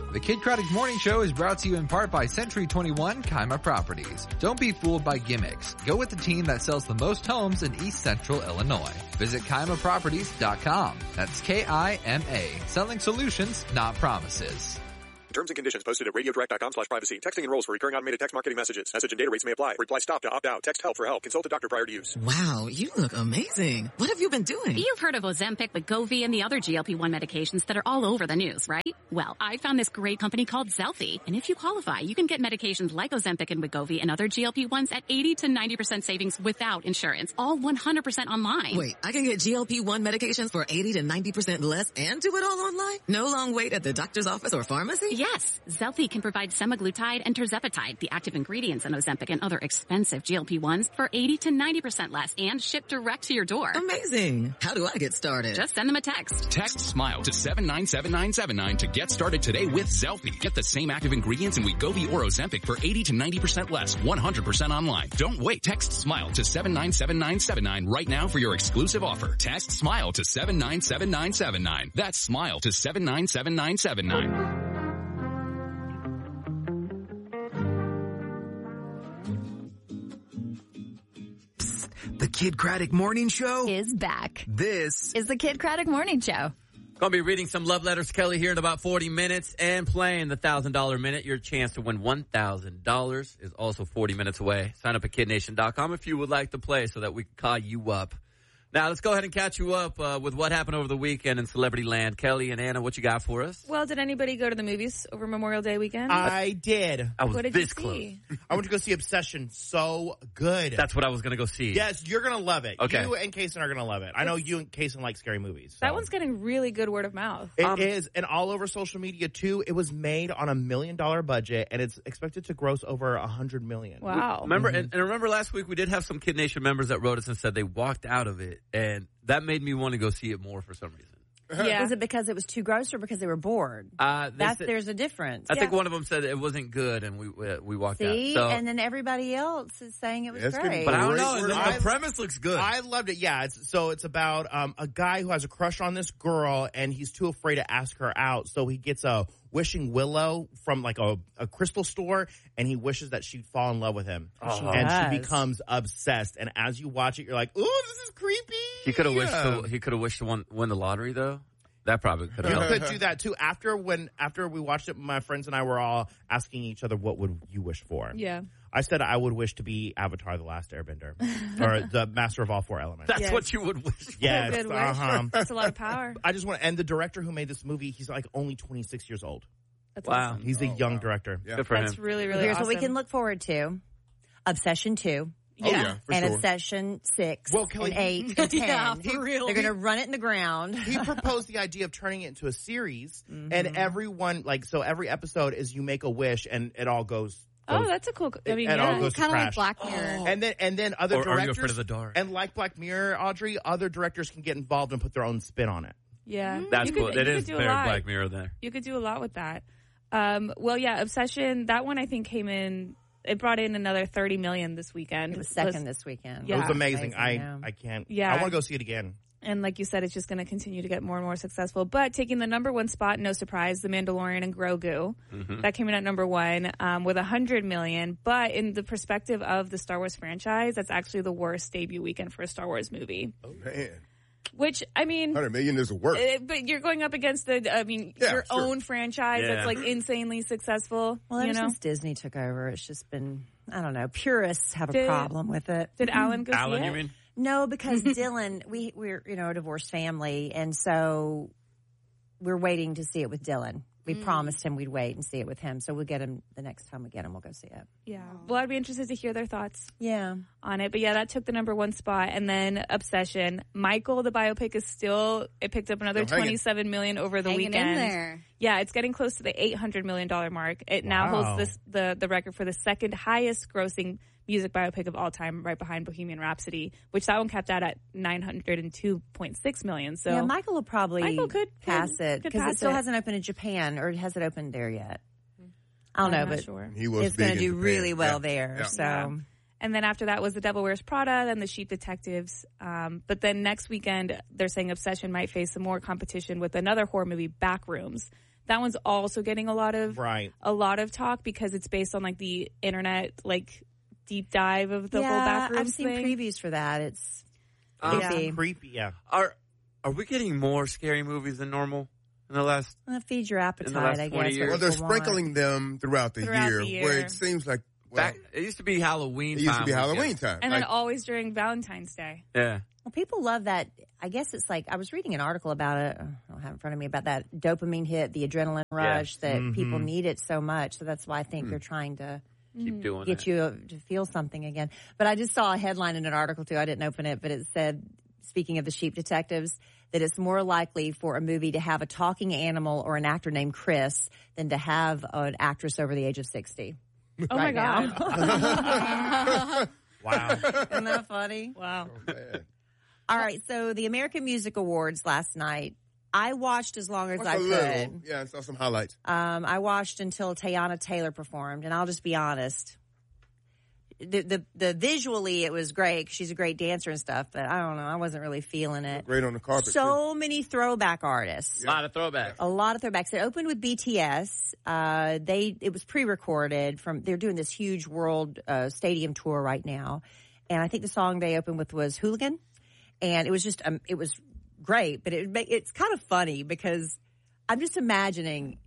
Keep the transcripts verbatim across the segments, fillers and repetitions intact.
The Kid Craddock Morning Show is brought to you in part by Century twenty-one Kima Properties. Don't be fooled by gimmicks. Go with the team that sells the most homes in East Central Illinois. Visit Kima Properties dot com. That's K I M A. Selling solutions, not promises. Terms and conditions posted at radiodirect dot com slash privacy. Texting enrolls for recurring automated text marketing messages. Message and data rates may apply. Reply stop to opt out. Text help for help. Consult a doctor prior to use. Wow, you look amazing. What have you been doing? You've heard of Ozempic, Wegovy, and the other G L P one medications that are all over the news, right? Well, I found this great company called Zelfie. And if you qualify, you can get medications like Ozempic and Wegovy and other G L P ones at eighty to ninety percent savings without insurance. All one hundred percent online. Wait, I can get G L P one medications for eighty to ninety percent less and do it all online? No long wait at the doctor's office or pharmacy? Yes. Zelfie can provide semaglutide and tirzepatide, the active ingredients in Ozempic and other expensive G L P ones, for eighty to ninety percent less and shipped direct to your door. Amazing. How do I get started? Just send them a text. Text SMILE to seven nine seven nine seven nine to get started today with Zelfie. Get the same active ingredients in Wegovy or Ozempic for eighty to ninety percent less, one hundred percent online. Don't wait. Text SMILE to seven nine seven nine seven nine right now for your exclusive offer. Text SMILE to seven nine seven nine seven nine. That's SMILE to seven nine seven nine seven nine. The Kid Craddock Morning Show is back. This is the Kid Craddock Morning Show. Going to be reading some love letters, Kelly, here in about forty minutes and playing the one thousand dollars Minute. Your chance to win one thousand dollars is also forty minutes away. Sign up at kid nation dot com if you would like to play so that we can call you up. Now, let's go ahead and catch you up uh, with what happened over the weekend in Celebrity Land. Kelly and Anna, what you got for us? Well, did anybody go to the movies over Memorial Day weekend? I did. I was what did this you close. See? I went to go see Obsession. So good. That's what I was going to go see. Yes, you're going to love it. Okay. You and Kaysen are going to love it. I know you and Kaysen like scary movies. So. That one's getting really good word of mouth. It um, is, and all over social media, too. It was made on a million dollar budget, and it's expected to gross over a hundred million. Wow. Remember, mm-hmm. and, and remember last week we did have some Kid Nation members that wrote us and said they walked out of it, and that made me want to go see it more for some reason. Yeah. Was it because it was too gross or because they were bored? Uh, That's said, there's a difference. I yeah. think one of them said it wasn't good, and we uh, we walked See? out. So, and then everybody else is saying it was It's great. but I don't know. The, I, the premise looks good. I loved it. Yeah. It's, so it's about um, a guy who has a crush on this girl, and he's too afraid to ask her out. So he gets a wishing willow from like a, a crystal store, and he wishes that she'd fall in love with him. Oh. And Yes. she becomes obsessed. And as you watch it, you're like, "Ooh, this is creepy." He could have wished Yeah. to, he could have wished to win, win the lottery though. That probably could You have. could do that too. After when after we watched it, my friends and I were all asking each other, "What would you wish for?" Yeah. I said I would wish to be Avatar: The Last Airbender, or the master of all four elements. That's Yes. what you would wish for. Yes, Good wish. uh-huh. That's a lot of power. I just want, and the director who made this movie, he's like only twenty-six years old. That's Wow. awesome. He's a Oh, young wow. director. Yeah. Good for That's him. really, really Here's awesome. what we can look forward to. Obsession two. Oh, yeah, for and sure. Obsession six Well, Kelly, and eight and ten. Yeah, for real. They're going to run it in the ground. He proposed the idea of turning it into a series, Mm-hmm. and everyone, like, so every episode is you make a wish, and it all goes. Oh, goes- that's a cool. I mean, it all yeah. goes to Kind of like trash. Black Mirror. And then, and then other Or Are You directors, Afraid of the Dark? and like Black Mirror, Audrey, other directors can get involved and put their own spin on it. Yeah. That's You cool. could- It you is could do a very lot. Black Mirror there. You could do a lot with that. Um, well, yeah, Obsession, that one I think came in, it brought in another thirty million this weekend. It was second this weekend. Yeah. It was amazing. I, yeah. I can't. Yeah. I want to go see it again. And like you said, it's just going to continue to get more and more successful. But taking the number one spot, no surprise, The Mandalorian and Grogu. Mm-hmm. That came in at number one um, with one hundred million. But in the perspective of the Star Wars franchise, that's actually the worst debut weekend for a Star Wars movie. Oh, man. Which, I mean... one hundred million is a work. Uh, but you're going up against the, I mean, Yeah, your sure. own franchise Yeah. that's like insanely successful. Well, you ever know? since Disney took over, it's just been, I don't know, purists have a Did- problem with it. Did Alan go Alan, see you it? mean? No, because Dylan, we, we're, you know, a divorced family, and so we're waiting to see it with Dylan. We Mm. promised him we'd wait and see it with him, so we'll get him the next time we get him. We'll go see it. Yeah. Well, I'd be interested to hear their thoughts Yeah. on it. But yeah, that took the number one spot. And then Obsession. Michael, the biopic, is still, it picked up another Still hanging. twenty-seven million over the Hanging weekend. in there. Yeah, it's getting close to the eight hundred million dollars mark. It now Wow. holds this, the, the record for the second highest grossing music biopic of all time, right behind Bohemian Rhapsody, which that one capped out at nine hundred two point six million. So yeah, Michael will probably Michael could- pass could- it could because pass it still it. hasn't opened in Japan, or has it opened there yet? I don't I'm know, not but sure. He was it's big going to in do Japan. really well Yeah. there. Yeah. So Yeah. And then after that was The Devil Wears Prada, then The Sheep Detectives. Um, but then next weekend, they're saying Obsession might face some more competition with another horror movie, Backrooms. That one's also getting a lot of right. a lot of talk because it's based on like the internet like deep dive of the yeah, whole backroom I've seen thing. previews for that. It's Um, creepy. creepy. Yeah. Are are we getting more scary movies than normal in the last? Well, feed your appetite, last I twenty guess. years. what Well, they're people want. sprinkling them throughout the, Throughout year, the year. where it seems like well, Back, it used to be Halloween. it used to time be weekend. Halloween time. And Like, then always during Valentine's Day. Yeah. Well, people love that. I guess it's like I was reading an article about it. I don't have it in front of me about that dopamine hit, the adrenaline rush that Mhm. people need it so much. So that's why I think they're trying to Keep doing get it. you uh, to feel something again. But I just saw a headline in an article too. I didn't open it, but it said, speaking of the sheep detectives, that it's more likely for a movie to have a talking animal or an actor named Chris than to have an actress over the age of sixty. Oh right my now. God. Wow. Isn't that funny? Wow. man. All right, so the American Music Awards last night, I watched as long as What's I a could. little? Yeah, I saw some highlights. Um, I watched until Teyana Taylor performed, and I'll just be honest. The, the the visually it was great 'cause she's a great dancer and stuff, but I don't know, I wasn't really feeling it. Great on the carpet. So many throwback artists. A lot of throwbacks. A lot of throwbacks. It opened with B T S. Uh, they it was pre-recorded from. They're doing this huge world uh, stadium tour right now, and I think the song they opened with was "Hooligan," and it was just um, it was great. But it it's kind of funny because I'm just imagining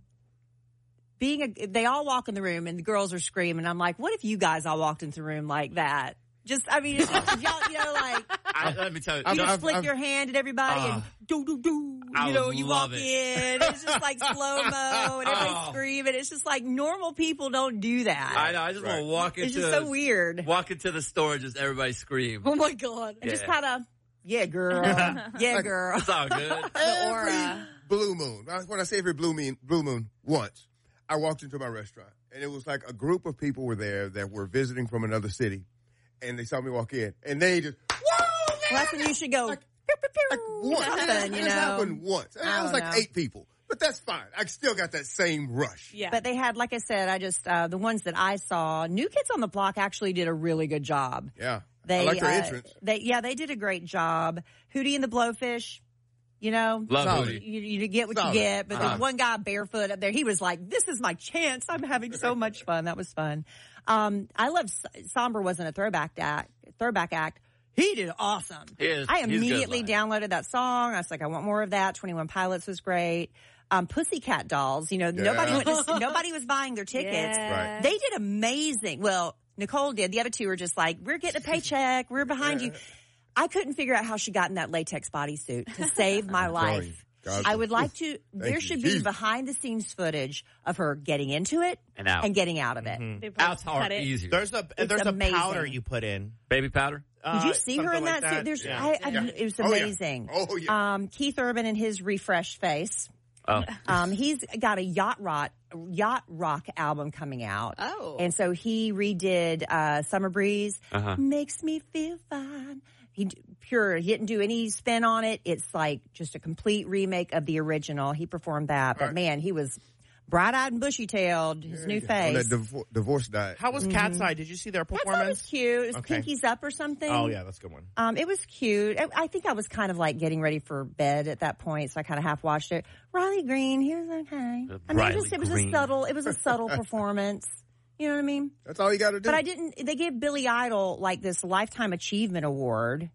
being a. They all walk in the room and the girls are screaming. I'm like, what if you guys all walked into the room like that? Just I mean, it's just, y'all, you know, like. I, let me tell you. You I've- just I've- flick I've- your hand at everybody Uh, and do do do. I You know, would you love walk it. in. It's just like slow mo and everybody's Oh. screaming. It's just like normal people don't do that. I know. I just want to walk into. It's just so weird. Walk into the store, and just everybody scream. Oh my god! And Yeah. just kind of, yeah, girl, yeah, Like- girl. It's all good. The aura. Blue moon. When I say every blue moon, blue moon once, I walked into my restaurant and it was like a group of people were there that were visiting from another city, and they saw me walk in and they just whoa. Well, that's when you should go. Like- pew, pew, pew, Like once. something, It you just know. happened once. And I I was don't like know. eight people, but that's fine. I still got that same rush. Yeah. But they had, like I said, I just uh, the ones that I saw. New Kids on the Block actually did a really good job. Yeah. They, I liked her uh, entrance. They, yeah, they did a great job. Hootie and the Blowfish, you know, Love Solid. Hootie. you, you get what Solid. you get. But Uh-huh. there's one guy barefoot up there. He was like, "This is my chance. I'm having so much fun." That was fun. Um, I love Somber wasn't a throwback act. Throwback act. He did awesome. He is- I he's good immediately live. downloaded that song. I was like, I want more of that. twenty-one Pilots was great. Um, Pussycat Dolls. You know, nobody Yeah. went to, nobody was buying their tickets. Yeah. Right. They did amazing. Well, Nicole did. The other two were just like, we're getting a paycheck. We're behind you. I couldn't figure out how she got in that latex bodysuit to save my I'm telling you. life. God, I would like to, there you, should Jesus. be behind the scenes footage of her getting into it And out. and getting out of it. Mhm. They probably Out's hard, cut it. easier. There's a It's there's amazing. a powder you put in. Baby powder. Uh, Did you see her in something that, like suit? There's, Yeah. I, I, Yeah. it was Oh, yeah. amazing. Oh, yeah. Um, Keith Urban and his refreshed face. Oh. Um, he's got a yacht rock yacht rock album coming out. Oh. And so he redid uh, Summer Breeze. Uh-huh. Makes me feel fine. He d- pure. He didn't do any spin on it. It's like just a complete remake of the original. He performed that, but Right. man, he was bright-eyed and bushy-tailed. His new On face. that divor- divorce diet. How was Cat's Eye? Did you see their That's it was performance? cute. It was Okay. Pinkies Up or something. Oh yeah, that's a good one. Um, it was cute. I, I think I was kind of like getting ready for bed at that point, so I kind of half watched it. Riley Green, he was okay. I mean, it, Riley just, it was Green. a subtle. It was a subtle performance. You know what I mean? That's all you got to do. But I didn't. They gave Billy Idol like this Lifetime Achievement Award,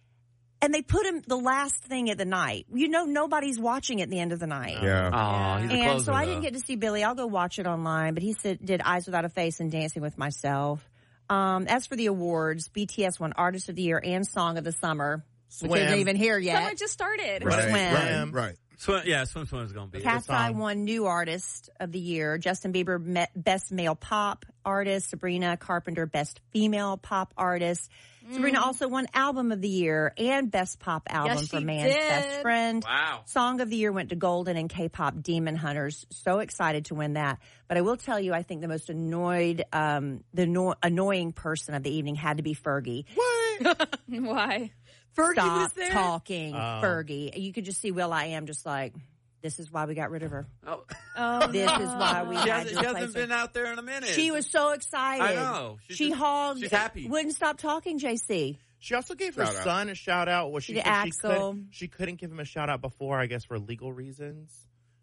and they put him the last thing at the night. You know, nobody's watching at the end of the night. Yeah. Oh, he's a And closer, so I though. didn't get to see Billy. I'll go watch it online. But he said, did Eyes Without a Face and Dancing with Myself. Um, as for the awards, B T S won Artist of the Year and Song of the Summer. Swim. Which isn't even here yet. Summer just started. Right, Swim. right, right. Swim, yeah, Swim Swim is going to be. Cat's song. Eye won New Artist of the Year. Justin Bieber, me- Best Male Pop Artist. Sabrina Carpenter, Best Female Pop Artist. Sabrina also won Album of the Year and Best Pop Album Yes, for she Man's did. Best Friend. Wow. Song of the Year went to Golden and K-pop Demon Hunters. So excited to win that. But I will tell you, I think the most annoyed, um, the no- annoying person of the evening had to be Fergie. What? Why? Fergie Stop was there? talking, Oh. Fergie. You could just see Will I Am just like, this is why we got rid of her. Oh. Oh, This is why we She had hasn't, to she replace hasn't her. been out there in a minute. She was so excited. I know. She's she just- hogged. she's happy. Wouldn't stop talking, J C. She also gave her Shout out. son a shout out. Well, she She did said she, Axel. could, she couldn't give him a shout out before, I guess, for legal reasons.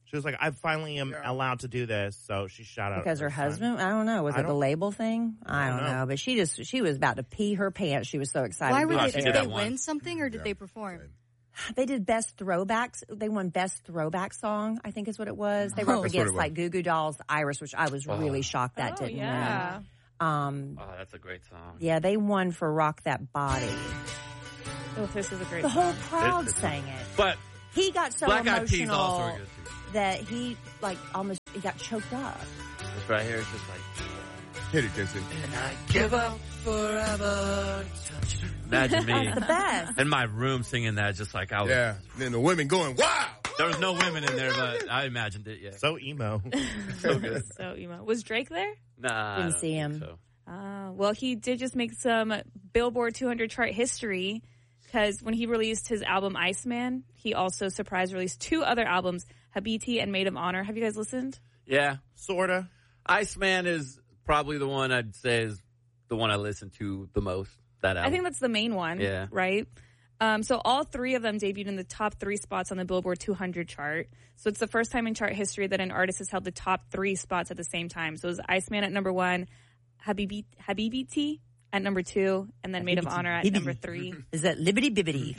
She was like, I finally am yeah. allowed to do this. So she shot out. Because her husband, I don't know. Was it the label thing? I don't, I don't know. know. But she just, she was about to pee her pants. She was so excited. Why were they, did did they one. win something or did yeah. they perform? They did best throwbacks. They won best throwback song, I think is what it was. They were Oh. up against like Goo Goo Dolls, Iris, which I was Oh. really shocked that Oh, didn't yeah. win. Um, Oh, that's a great song. yeah, they won for Rock That Body. Oh, this is a great The whole song. crowd It- it- sang it. But He got so Black Eyed Peas emotional also are good too. that he like almost he got choked up. This right here is just like, Hit it, Jesse. and I give up forever. Imagine me That's the best. in my room singing that, just like I was. Yeah. And then the women going, wow. There was no women in there, but I imagined it. Yeah. So emo. So good. So emo. Was Drake there? Nah, I Didn't don't see think him. So. Uh, well, he did just make some Billboard two hundred chart history because when he released his album Iceman, he also surprise released two other albums, Habiti and Maid of Honor. Have you guys listened? Yeah, Sorta. Iceman is probably the one I'd say is the one I listen to the most. That album. I think that's the main one, Yeah. right? Um, so all three of them debuted in the top three spots on the Billboard two hundred chart. So it's the first time in chart history that an artist has held the top three spots at the same time. So it was Iceman at number one, Habibi, Habibiti at number two, and then Maid of Honor at number three. Is that Libbity Bibbity?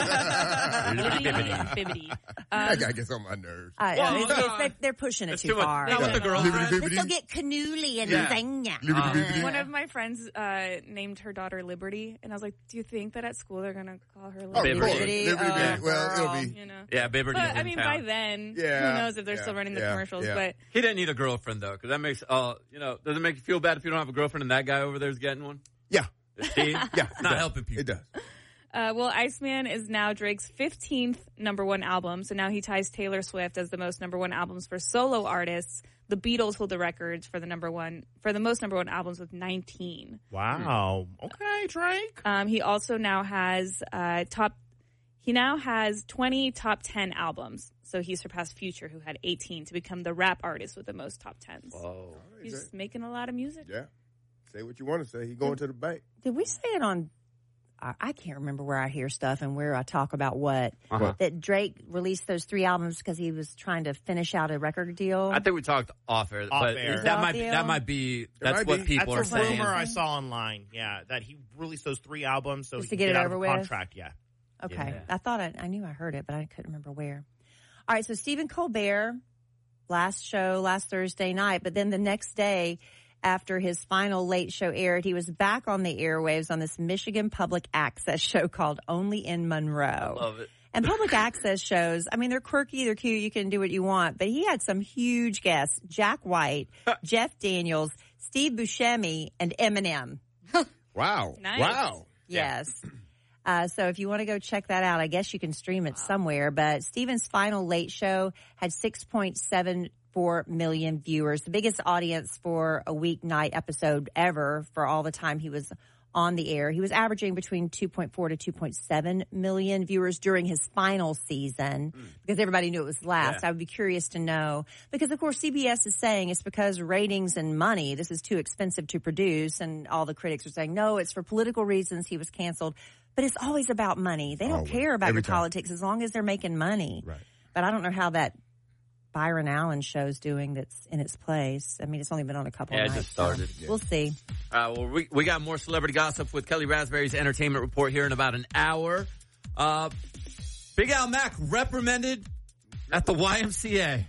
Libbity and Bibbity. That Um, guy gets on my nerves. Uh, Well, it's, it's, they- they're pushing it It's too too much- far. not with the girls. This will get canoodly and Yeah. zanya. One of my friends uh, named her daughter Liberty, and I was like, "Do you think that at school they're gonna call her Oh, Liberty?" of course. Liberty, Liberty, uh, Liberty. Well, it'll Girl, be. you know. Yeah, Bieber. But I mean, by then, Yeah, who knows if they're yeah, still running the yeah, commercials? yeah. But He didn't need a girlfriend though, because that makes uh you know does it make you feel bad if you don't have a girlfriend and that guy over there is getting one? Yeah. See? Yeah. It's not helping people. It does. uh, well, Iceman is now Drake's fifteenth number one album, so now he ties Taylor Swift as the most number one albums for solo artists. The Beatles hold the records for the number one for the most number one albums with nineteen. Wow. Okay, Drake. Um, he also now has uh, top. He now has twenty top ten albums. So he surpassed Future, who had eighteen, to become the rap artist with the most top tens. Whoa. He's just making a lot of music. Yeah. Say what you want to say. He going to the bank. Did we say it on? I I can't remember where I hear stuff and where I talk about what. Uh-huh. That Drake released those three albums because he was trying to finish out a record deal. I think we talked off air, Off but air. Is it that off might the be, air? that might be that's might what be. people That's are a saying. rumor I saw online. Yeah, that he released those three albums so Just he to could get it out over of with? a contract. Yeah. Okay. Yeah. I thought I, I knew I heard it, but I couldn't remember where. All right. So Stephen Colbert, last show, last Thursday night, but then the next day after his final late show aired, he was back on the airwaves on this Michigan public access show called Only in Monroe. Love it. And public access shows, I mean, they're quirky, they're cute, you can do what you want, but he had some huge guests, Jack White, Jeff Daniels, Steve Buscemi, and Eminem. Wow. Nice. Wow. Yes. Uh, so if you want to go check that out, I guess you can stream it somewhere. But Steven's final late show had six point seven four million viewers, the biggest audience for a weeknight episode ever for all the time he was on the air. He was averaging between two point four to two point seven million viewers during his final season mm. because everybody knew it was last. Yeah. I would be curious to know because, of course, C B S is saying it's because ratings and money. This is too expensive to produce. And all the critics are saying, no, it's for political reasons he was canceled. But it's always about money. They don't Always. care about Every your time. politics as long as they're making money. Right. But I don't know how that Byron Allen show's doing that's in its place. I mean, it's only been on a couple Yeah, of it nights. just started. So we'll see. Uh, well, we, we got more celebrity gossip with Kelly Raspberry's entertainment report here in about an hour. Uh, Big Al Mack reprimanded at the Y M C A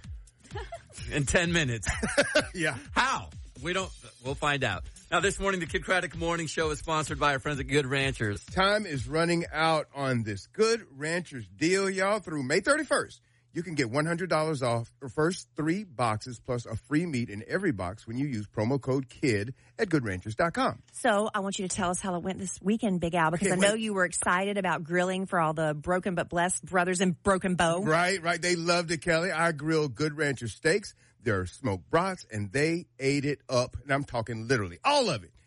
in ten minutes. Yeah. How? We don't, we'll find out. Now, this morning, the Kid Craddock Morning Show is sponsored by our friends at Good Ranchers. Time is running out on this Good Ranchers deal, y'all. Through May thirty-first, you can get one hundred dollars off your first three boxes plus a free meat in every box when you use promo code KID at good ranchers dot com. So I want you to tell us how it went this weekend, Big Al, because Okay, I know wait. you were excited about grilling for all the Broken But Blessed brothers in Broken Bow. Right, right. They loved it, Kelly. I grilled Good Rancher steaks, their smoked brats, and they ate it up. And I'm talking literally all of it.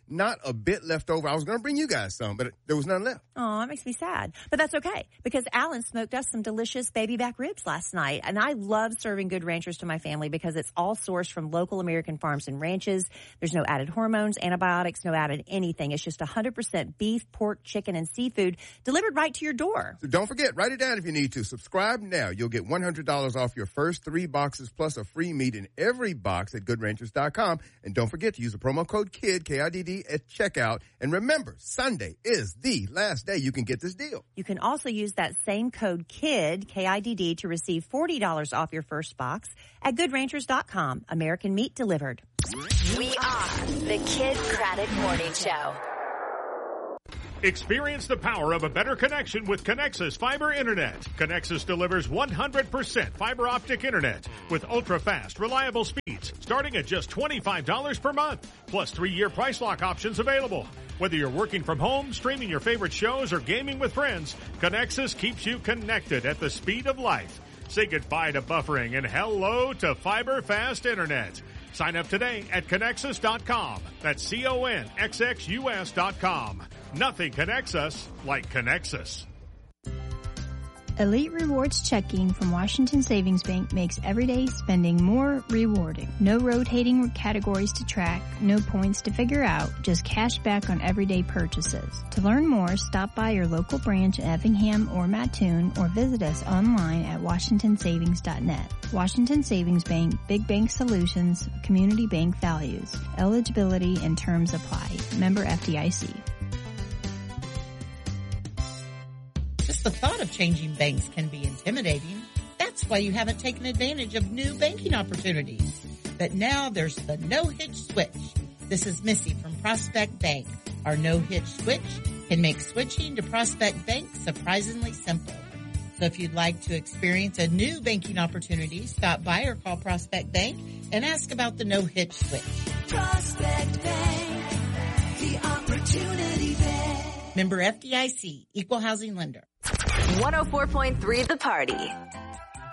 not a bit left over. I was going to bring you guys some, but there was none left. Oh, it makes me sad. But that's okay, because Alan smoked us some delicious baby back ribs last night. And I love serving Good Ranchers to my family because it's all sourced from local American farms and ranches. There's no added hormones, antibiotics, no added anything. It's just one hundred percent beef, pork, chicken, and seafood delivered right to your door. So don't forget, write it down if you need to. Subscribe now. You'll get one hundred dollars off your first three boxes plus a free meat in every box at good ranchers dot com. And don't forget to use the promo code KID, K I D D, at checkout. And remember, Sunday is the last day you can get this deal. You can also use that same code KID, K I D D, to receive forty dollars off your first box at good ranchers dot com. American meat delivered. We are the Kid Craddock Morning Show. Experience the power of a better connection with Connexus Fiber Internet. Connexus delivers one hundred percent fiber optic internet with ultra-fast, reliable speeds starting at just twenty-five dollars per month, plus three-year price lock options available. Whether you're working from home, streaming your favorite shows, or gaming with friends, Connexus keeps you connected at the speed of light. Say goodbye to buffering and hello to fiber fast internet. Sign up today at Connexus dot com. That's C O N X X U S dot com. Nothing connects us like Connexus. Elite Rewards Checking from Washington Savings Bank makes everyday spending more rewarding. No rotating categories to track, no points to figure out, just cash back on everyday purchases. To learn more, stop by your local branch in Effingham or Mattoon or visit us online at washington savings dot net. Washington Savings Bank, Big Bank Solutions, Community Bank Values. Eligibility and terms apply. Member F D I C. The thought of changing banks can be intimidating. That's why you haven't taken advantage of new banking opportunities. But now there's the no-hitch switch. This is Missy from Prospect Bank. Our no-hitch switch can make switching to Prospect Bank surprisingly simple. So if you'd like to experience a new banking opportunity, stop by or call Prospect Bank and ask about the no-hitch switch. Prospect Bank, the opportunity bank. Member F D I C, Equal Housing Lender. one oh four point three The Party,